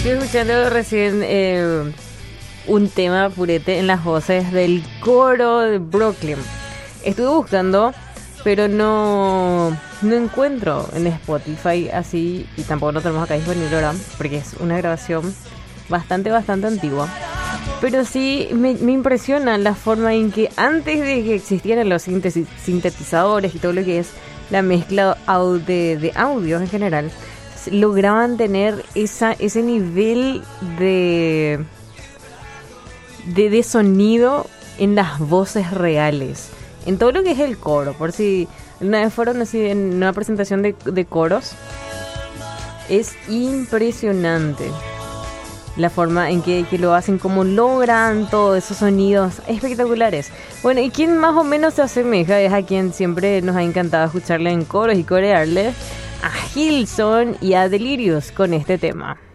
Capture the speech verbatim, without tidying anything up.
Estoy escuchando recién eh, un tema purete en las voces del coro de Brooklyn. Estuve buscando, pero no, no encuentro en Spotify así, y tampoco lo tenemos acá disponible ahora, porque es una grabación bastante, bastante antigua. Pero sí me, me impresiona la forma en que antes de que existieran los sintes- sintetizadores y todo lo que es la mezcla au- de, de audios en general, lograban tener esa, ese nivel de, de, de sonido en las voces reales, en todo lo que es el coro. Por si una vez fueron así en una presentación de, de coros, es impresionante la forma en que, que lo hacen, cómo logran todos esos sonidos espectaculares. Bueno, y quien más o menos se asemeja es a quien siempre nos ha encantado escucharle en coros y corearle, a Hillsong y a Delirious con este tema.